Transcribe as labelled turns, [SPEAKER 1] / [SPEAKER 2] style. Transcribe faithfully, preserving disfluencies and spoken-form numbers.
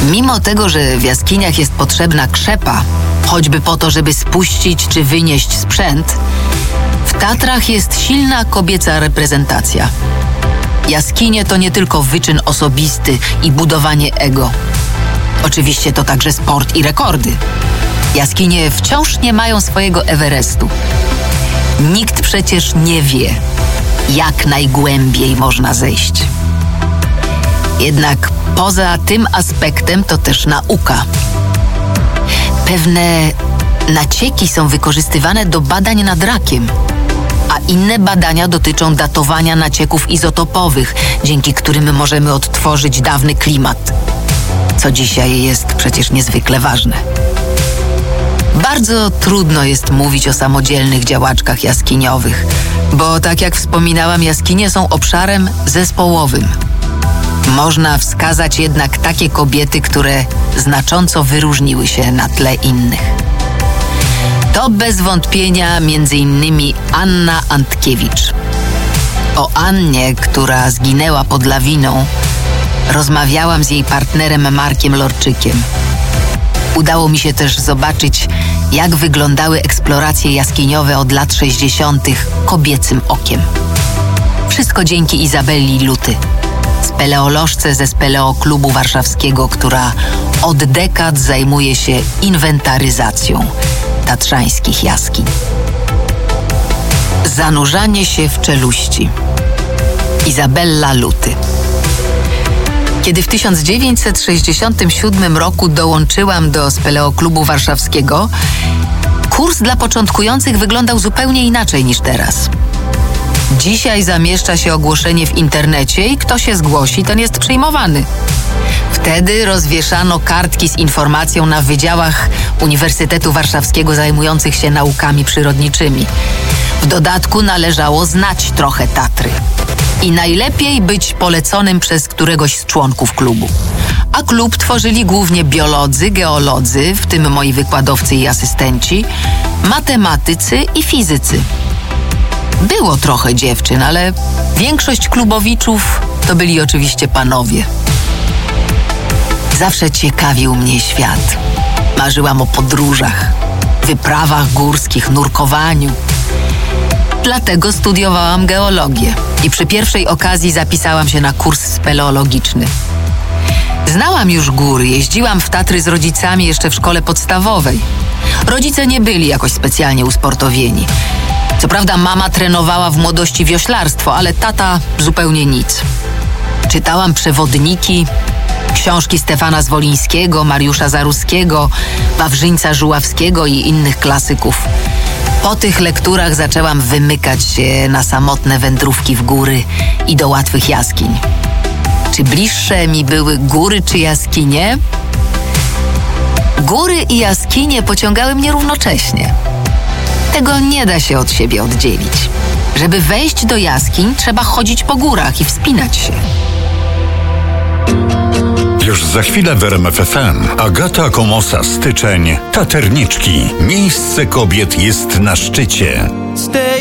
[SPEAKER 1] Mimo tego, że w jaskiniach jest potrzebna krzepa, choćby po to, żeby spuścić czy wynieść sprzęt, w Tatrach jest silna kobieca reprezentacja. Jaskinie to nie tylko wyczyn osobisty i budowanie ego. Oczywiście to także sport i rekordy. Jaskinie wciąż nie mają swojego Everestu. Nikt przecież nie wie, jak najgłębiej można zejść. Jednak poza tym aspektem to też nauka. Pewne nacieki są wykorzystywane do badań nad rakiem, a inne badania dotyczą datowania nacieków izotopowych, dzięki którym możemy odtworzyć dawny klimat, co dzisiaj jest przecież niezwykle ważne. Bardzo trudno jest mówić o samodzielnych działaczkach jaskiniowych, bo tak jak wspominałam, jaskinie są obszarem zespołowym. Można wskazać jednak takie kobiety, które znacząco wyróżniły się na tle innych. To bez wątpienia między innymi Anna Antkiewicz. O Annie, która zginęła pod lawiną, rozmawiałam z jej partnerem Markiem Lorczykiem. Udało mi się też zobaczyć, jak wyglądały eksploracje jaskiniowe od lat sześćdziesiątych kobiecym okiem. Wszystko dzięki Izabelli Luty, speleolożce ze Speleoklubu Warszawskiego, która od dekad zajmuje się inwentaryzacją tatrzańskich jaskiń. Zanurzanie się w czeluści. Izabella Luty. Kiedy w tysiąc dziewięćset sześćdziesiątym siódmym roku dołączyłam do Speleoklubu Warszawskiego, kurs dla początkujących wyglądał zupełnie inaczej niż teraz. Dzisiaj zamieszcza się ogłoszenie w internecie i kto się zgłosi, ten jest przyjmowany. Wtedy rozwieszano kartki z informacją na wydziałach Uniwersytetu Warszawskiego zajmujących się naukami przyrodniczymi. W dodatku należało znać trochę Tatry. I najlepiej być poleconym przez któregoś z członków klubu. A klub tworzyli głównie biolodzy, geolodzy, w tym moi wykładowcy i asystenci, matematycy i fizycy. Było trochę dziewczyn, ale większość klubowiczów to byli oczywiście panowie. Zawsze ciekawił mnie świat. Marzyłam o podróżach, wyprawach górskich, nurkowaniu. Dlatego studiowałam geologię i przy pierwszej okazji zapisałam się na kurs speleologiczny. Znałam już góry, jeździłam w Tatry z rodzicami jeszcze w szkole podstawowej. Rodzice nie byli jakoś specjalnie usportowieni. Co prawda mama trenowała w młodości wioślarstwo, ale tata zupełnie nic. Czytałam przewodniki, książki Stefana Zwolińskiego, Mariusza Zaruskiego, Wawrzyńca Żuławskiego i innych klasyków. Po tych lekturach zaczęłam wymykać się na samotne wędrówki w góry i do łatwych jaskiń. Czy bliższe mi były góry czy jaskinie? Góry i jaskinie pociągały mnie równocześnie. Tego nie da się od siebie oddzielić. Żeby wejść do jaskiń, trzeba chodzić po górach i wspinać się.
[SPEAKER 2] Już za chwilę w R M F F M. Agata Komosa, styczeń. Taterniczki. Miejsce kobiet jest na szczycie.